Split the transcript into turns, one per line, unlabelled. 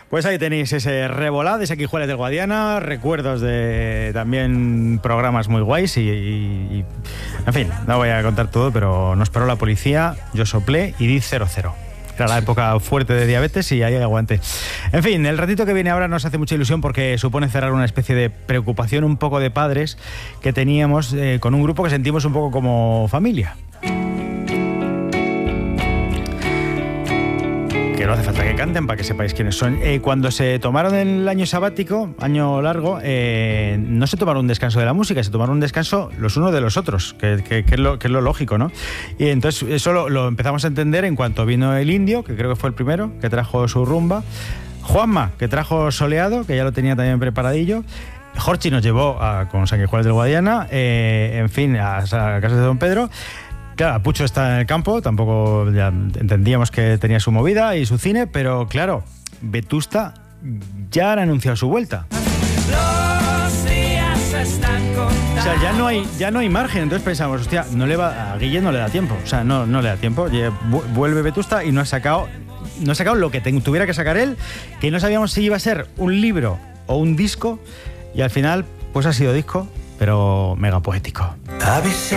Pues ahí tenéis ese Revolá de Sanguijuelas del Guadiana, recuerdos de también programas muy guays y en fin, no voy a contar todo, pero nos paró la policía, yo soplé y di 0-0. Era la época fuerte de diabetes y ahí aguanté. En fin, el ratito que viene ahora nos hace mucha ilusión porque supone cerrar una especie de preocupación un poco de padres que teníamos con un grupo que sentimos un poco como familia. Que no hace falta que canten para que sepáis quiénes son. Cuando se tomaron el año sabático, año largo, no se tomaron un descanso de la música, se tomaron un descanso los unos de los otros, que es lo lógico, ¿no? Y entonces eso lo empezamos a entender en cuanto vino el Indio, que creo que fue el primero, que trajo su rumba, Juanma, que trajo Soleado, que ya lo tenía también preparadillo, Jorchi nos llevó con Sanguijuelas del Guadiana, en fin, a casa de Don Pedro. Claro, Pucho está en el campo, tampoco ya entendíamos que tenía su movida y su cine, pero claro, Vetusta ya han anunciado su vuelta. Los días están contados. O sea, ya no hay margen, entonces pensamos, hostia, a Guille no le da tiempo, o sea, no le da tiempo, vuelve Vetusta y no ha sacado lo que tuviera que sacar él, que no sabíamos si iba a ser un libro o un disco, y al final, pues ha sido disco, pero mega poético.
Avisé